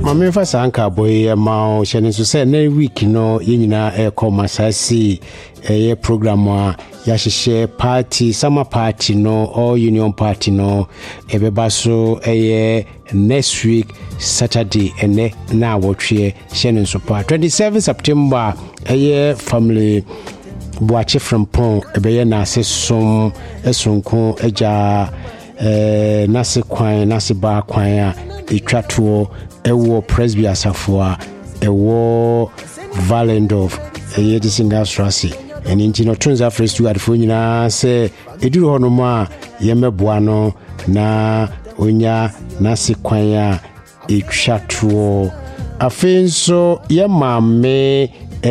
Mame fa sanka boy ma shene so say na week no yenyina e koma sasi e program a ya hye party summer party no all union party no e beba so next week Saturday ene na wotwe shene so pa 27 September family Boache from Pon ebeye na sesom esonko eja nase kwan nase ba kwan a etwatuo ewo presby asafo ewo Valendorf de singa strasi eni ntino tunza fresh you adfo nyina se eduru hono ma yemeboa no na onya nase kwan a etwatuo afenso yemame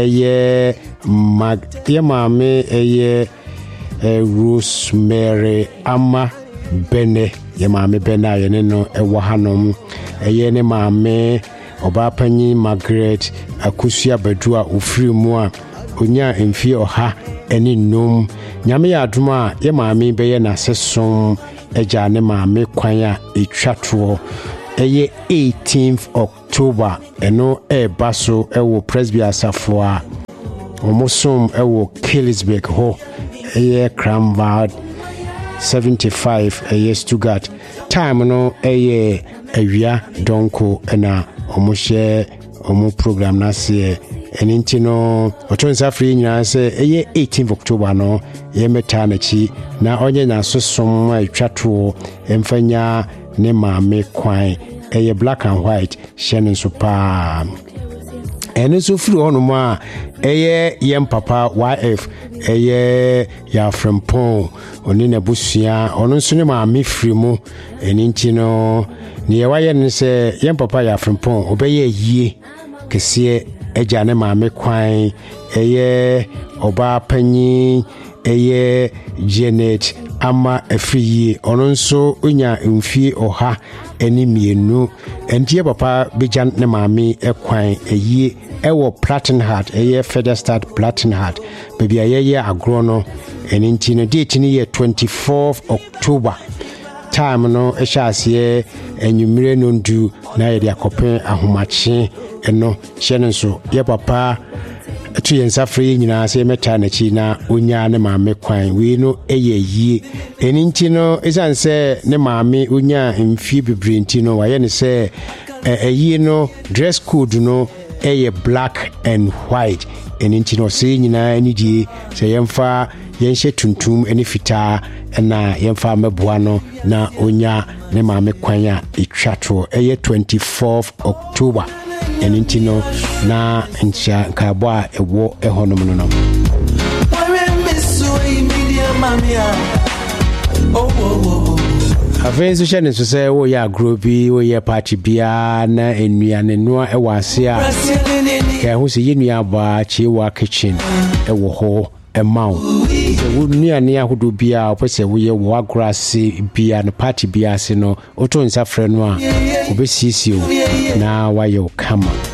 Rosemary Ama Bene yemame bena yene no ewo hanom ne mame obapanyi Margaret Akusua Badua ofiri mu a onya emfie oha eni nnom nyame ya adoma yemame beye na sesom eja ne mame kwan a etwato 18th October eno baso ewo presby asafo a omosom ewo Killisbeck ho Cranbad 75 Stuttgart time no awia donko na omoshe omo program na se eninti no otonsa free nyina se 18th October no yemeta na chi na onye na sosom atwato emfanya ne mame kwan black and white shenin so pa ene so free ono ma yem papa YF ya from Pon oni na busua ono so ne mame free mu eninti no ne yawaye ne se yem papa ya from Pon obeye yie kese eja ne mame kwan oba panyi Janet Ama Efriye ono nso onya mfie oha eni mienu entie papa bejan ne mame ekwan ewo Platinum Heart Feather Start Platinum Heart baby ayeye agro no eni ntino date ni 24th October time no ehase enyumire no ndu na yede akopen ahomache eno hye nso ye papa tu yensa free nyina se meta na chi na onya ne mame kwan we no yie eni nti no esanse ne mame onya mfie bebre nti no waye ne se yie no dress code no black and white eni nti no se nyina eni die se yemfa yenhye tuntum eni fita na yemfa meboa no na onya ne mame kwan a etwato 24th October enintino na ncha kabwa ewo ehonom no Avenzo shane so say wo ya grobi wo ya party bia na enuane no ewase a ke hu se yenua ba chi wa kitchen ewo ho emaw wo nuane ahodo bia opese wo ye wo grass bia na party bia se no oto nsa frɛ no a obesisi o na wa yo kama